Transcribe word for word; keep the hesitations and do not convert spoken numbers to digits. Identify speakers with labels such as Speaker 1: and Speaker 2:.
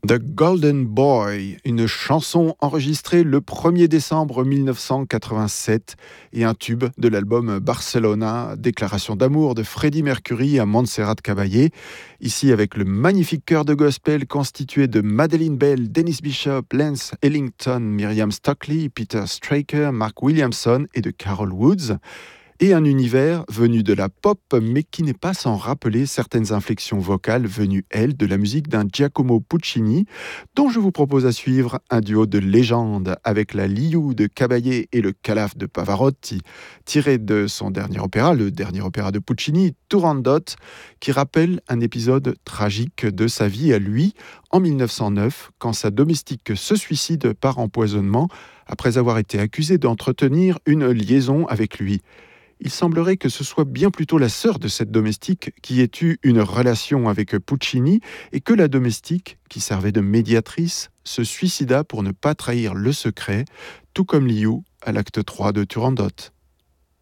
Speaker 1: The Golden Boy, une chanson enregistrée le premier décembre mille neuf cent quatre-vingt-sept et un tube de l'album Barcelona, déclaration d'amour de Freddie Mercury à Montserrat Caballé. Ici avec le magnifique chœur de gospel constitué de Madeleine Bell, Dennis Bishop, Lance Ellington, Miriam Stockley, Peter Straker, Mark Williamson et de Carol Woods. Et un univers venu de la pop, mais qui n'est pas sans rappeler certaines inflexions vocales venues, elles, de la musique d'un Giacomo Puccini, dont je vous propose à suivre un duo de légende avec la Liu de Caballé et le Calaf de Pavarotti, tiré de son dernier opéra, le dernier opéra de Puccini, Turandot, qui rappelle un épisode tragique de sa vie à lui, en mille neuf cent neuf, quand sa domestique se suicide par empoisonnement, après avoir été accusée d'entretenir une liaison avec lui. Il semblerait que ce soit bien plutôt la sœur de cette domestique qui ait eu une relation avec Puccini et que la domestique, qui servait de médiatrice, se suicida pour ne pas trahir le secret, tout comme Liu à l'acte trois de Turandot.